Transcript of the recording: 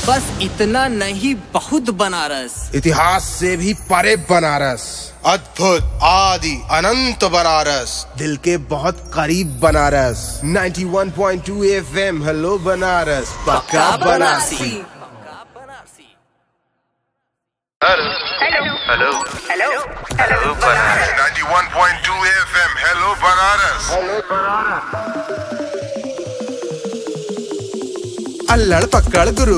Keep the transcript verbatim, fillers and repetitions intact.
बस इतना नहीं, बहुत बनारस। इतिहास से भी परे बनारस, अद्भुत आदि अनंत बनारस, दिल के बहुत करीब बनारस। इक्यानवे पॉइंट दो एफएम, हेलो बनारस, पक्का Banarasi. Hello hello hello hello hello Banaras. इक्यानवे पॉइंट दो एफएम, हेलो बनारस। अल्लड़ पकड़ गुरु